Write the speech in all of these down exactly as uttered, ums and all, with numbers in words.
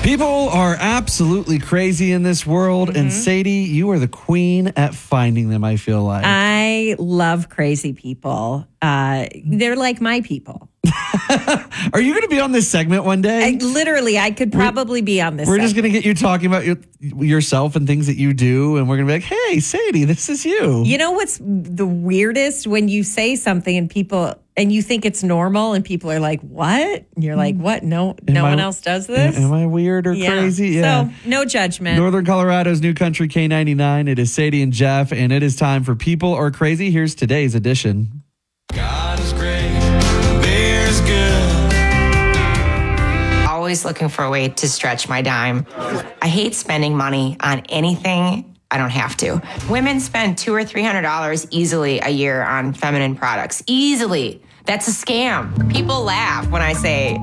People are absolutely crazy in this world. Mm-hmm. And Sadie, you are the queen at finding them, I feel like. I love crazy people. Uh, they're like my people. Are you going to be on this segment one day? I, literally, I could probably we're, be on this We're segment. just going to get you talking about your, yourself and things that you do. And we're going to be like, hey, Sadie, this is you. You know what's the weirdest? When you say something and people... and you think it's normal and people are like, what? And you're like, what? No, am no I, one else does this? Am I weird or yeah. crazy? Yeah. So no judgment. Northern Colorado's new country K ninety-nine. It is Sadie and Jeff, and it is time for People Are Crazy. Here's today's edition. God is great. Beer's good. Always looking for a way to stretch my dime. I hate spending money on anything I don't have to. Women spend two or three hundred dollars easily a year on feminine products. Easily. That's a scam. People laugh when I say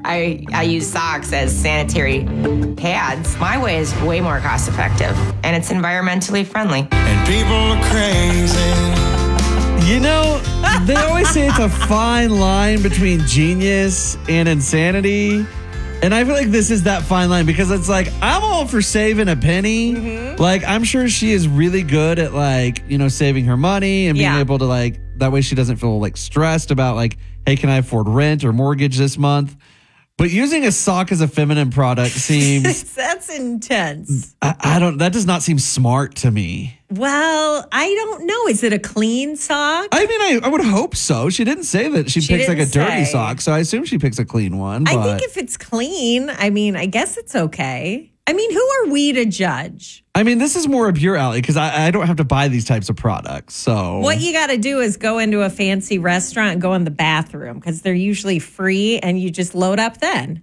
I I use socks as sanitary pads. My way is way more cost effective, and it's environmentally friendly. And people are crazy. You know, they always say it's a fine line between genius and insanity. And I feel like this is that fine line because it's like, I'm all for saving a penny. Mm-hmm. Like, I'm sure she is really good at, like, you know, saving her money and being yeah. able to, like, that way she doesn't feel, like, stressed about, like, hey, can I afford rent or mortgage this month? But using a sock as a feminine product seems... That's intense. I, I don't... That does not seem smart to me. Well, I don't know. Is it a clean sock? I mean, I, I would hope so. She didn't say that she, she picks like a dirty say. sock, so I assume she picks a clean one. I but... think if it's clean, I mean, I guess it's okay. I mean, who are we to judge? I mean, this is more up your alley because I, I don't have to buy these types of products. So what you got to do is go into a fancy restaurant and go in the bathroom because they're usually free and you just load up then.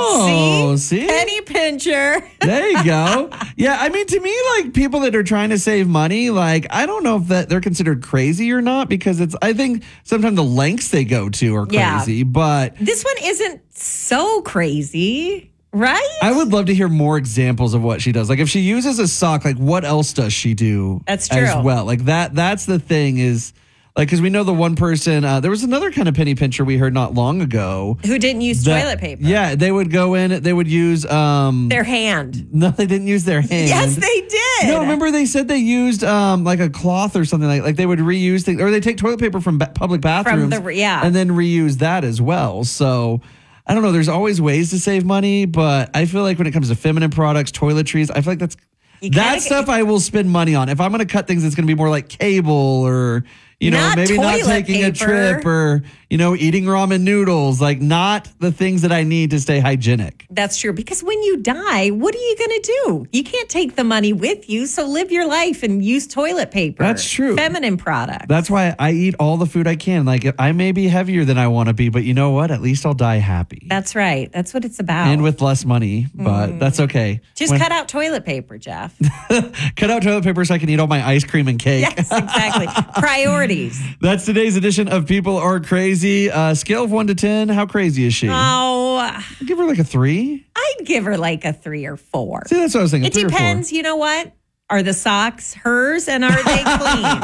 Oh, see? see? Penny pincher. There you go. Yeah, I mean, to me, like people that are trying to save money, like I don't know if that they're considered crazy or not because it's. I think sometimes the lengths they go to are crazy, yeah. but this one isn't so crazy. Right? I would love to hear more examples of what she does. Like if she uses a sock, like what else does she do? That's true. As well. Like that that's the thing is like because we know the one person uh, there was another kind of penny pincher we heard not long ago. Who didn't use that, toilet paper. Yeah, they would go in, they would use um their hand. No, they didn't use their hand. Yes, they did. No, remember they said they used um like a cloth or something like like they would reuse things or they take toilet paper from ba- public bathrooms from the, yeah. and then reuse that as well. So I don't know. There's always ways to save money, but I feel like when it comes to feminine products, toiletries, I feel like that's that stuff I will spend money on. If I'm going to cut things, it's going to be more like cable or, you know, not maybe not taking paper. a trip or, you know, eating ramen noodles, like not the things that I need to stay hygienic. That's true. Because when you die, what are you going to do? You can't take the money with you. So live your life and use toilet paper. That's true. Feminine products. That's why I eat all the food I can. Like I may be heavier than I want to be, but you know what? At least I'll die happy. That's right. That's what it's about. And with less money, but mm. that's okay. Just when, cut out toilet paper, Jeff. Cut out toilet paper so I can eat all my ice cream and cake. Yes, exactly. Priorities. That's today's edition of People Are Crazy. Uh, scale of one to ten, how crazy is she? Oh. I'd give her like a three. I'd give her like a three or four. See, that's what I was thinking. It depends. You know what? Are the socks hers and are they clean?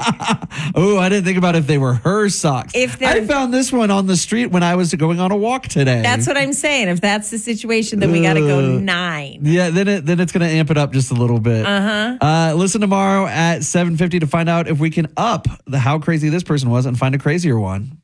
Oh, I didn't think about if they were her socks. If I found this one on the street when I was going on a walk today. That's what I'm saying. If that's the situation, then we got to go nine. Yeah, then it then it's going to amp it up just a little bit. Uh-huh. Uh, listen tomorrow at seven fifty to find out if we can up the how crazy this person was and find a crazier one.